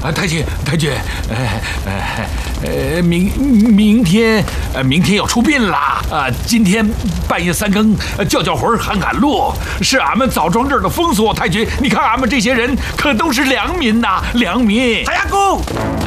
太君，明天要出殡啦！今天半夜3更叫魂喊路，是俺们枣庄这儿的风俗。太君，你看俺们这些人可都是良民呐，良民。 太阳公。